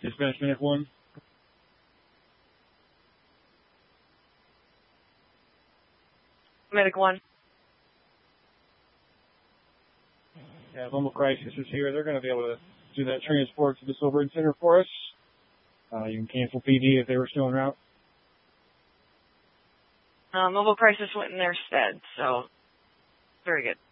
Dispatch Medic 1. Medic 1. Yeah, Mobile Crisis is here. They're going to be able to do that transport to the Silver Center for us. You can cancel PD if they were still en route. Mobile Crisis went in their stead, so very good.